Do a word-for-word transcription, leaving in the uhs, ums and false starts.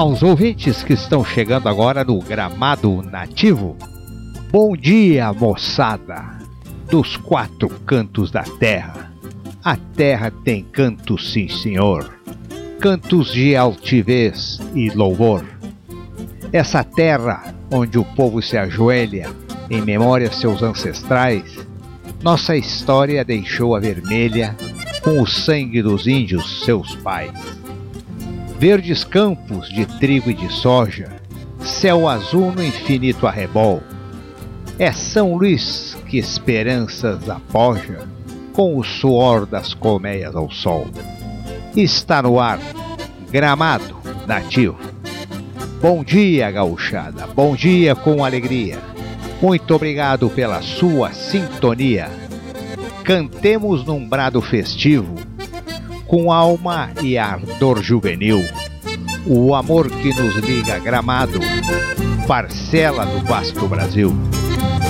Aos ouvintes que estão chegando agora no Gramado Nativo, bom dia, moçada dos quatro cantos da terra. A terra tem cantos, sim senhor, cantos de altivez e louvor. Essa terra onde o povo se ajoelha em memória a seus ancestrais, nossa história deixou a vermelha com o sangue dos índios, seus pais. Verdes campos de trigo e de soja, céu azul no infinito arrebol. É São Luís que esperanças apoja com o suor das colmeias ao sol. Está no ar, Gramado Nativo. Bom dia, gauchada, bom dia com alegria. Muito obrigado pela sua sintonia. Cantemos num brado festivo, com alma e ardor juvenil, o amor que nos liga a Gramado, parcela do vasto Brasil.